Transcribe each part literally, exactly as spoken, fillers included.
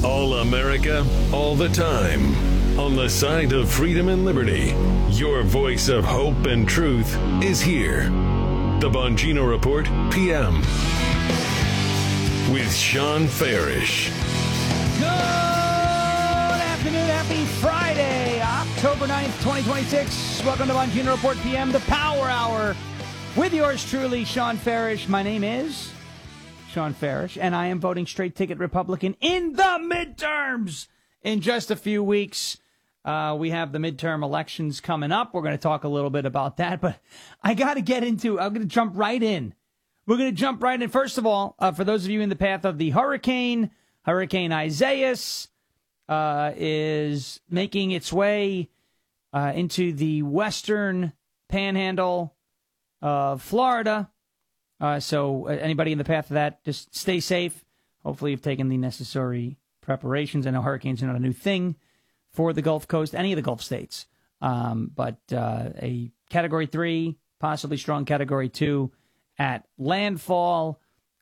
All America, all the time. On the side of freedom and liberty, your voice of hope and truth is here. The Bongino Report, P M. With Sean Farish. Good afternoon. Happy Friday, October ninth, twenty twenty-six. Welcome to Bongino Report, P M, the Power Hour. With yours truly, Sean Farish. My name is Sean Farish, and I am voting straight ticket Republican in the midterms. In just a few weeks, uh, we have the midterm elections coming up. We're going to talk a little bit about that, but I got to get into, I'm going to jump right in. We're going to jump right in. First of all, uh, for those of you in the path of the hurricane, Hurricane Isaias uh, is making its way uh, into the western panhandle of Florida. Uh, so uh, anybody in the path of that, just stay safe. Hopefully you've taken the necessary preparations. I know hurricanes are not a new thing for the Gulf Coast, any of the Gulf states. Um, but uh, a Category three, possibly strong Category two at landfall.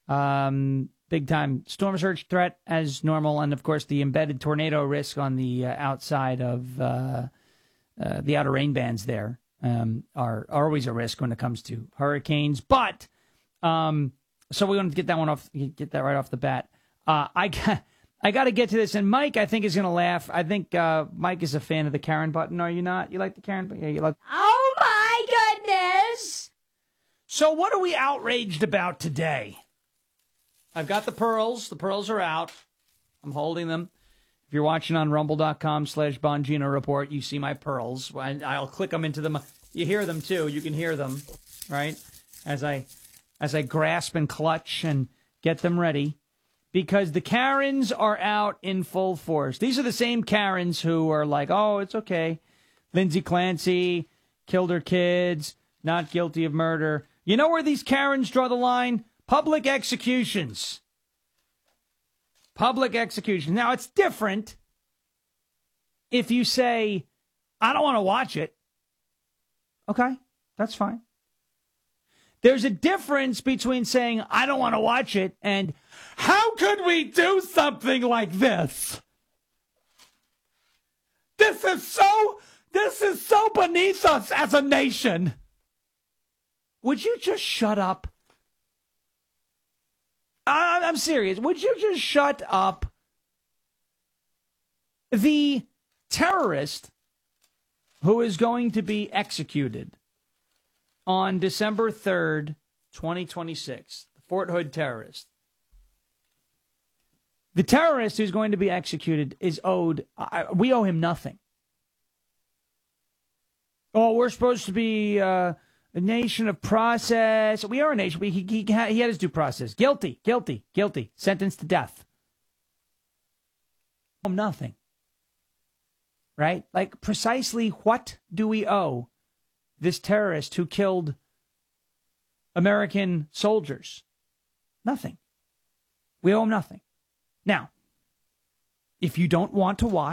Um, big-time storm surge threat as normal. And, of course, the embedded tornado risk on the uh, outside of uh, uh, the outer rain bands there um, are, are always a risk when it comes to hurricanes. But... Um, so we want to get that one off, get that right off the bat. Uh, I got, I got to get to this, and Mike, I think, is going to laugh. I think uh, Mike is a fan of the Karen button. Are you not? You like the Karen button? Yeah, you like. Oh my goodness! So what are we outraged about today? I've got the pearls. The pearls are out. I'm holding them. If you're watching on rumble.com slash Bongino Report, you see my pearls. I'll click them into them. You hear them too. You can hear them, right? As I. As I grasp and clutch and get them ready, because the Karens are out in full force. These are the same Karens who are like, oh, it's okay. Lindsay Clancy killed her kids, not guilty of murder. You know where these Karens draw the line? Public executions. Public executions. Now, it's different if you say, I don't want to watch it. Okay, that's fine. There's a difference between saying, I don't want to watch it, and how could we do something like this? This is so, this is so beneath us as a nation. Would you just shut up? I, I'm serious. Would you just shut up? The terrorist who is going to be executed on December third, twenty twenty-six, the Fort Hood terrorist. The terrorist who's going to be executed is owed, uh, we owe him nothing. Oh, we're supposed to be uh, a nation of process. We are a nation. He, he, he had his due process. Guilty, guilty, guilty. Sentenced to death. Owe him nothing. Right? Like, precisely what do we owe this terrorist who killed American soldiers? Nothing. We owe him nothing. Now, if you don't want to watch,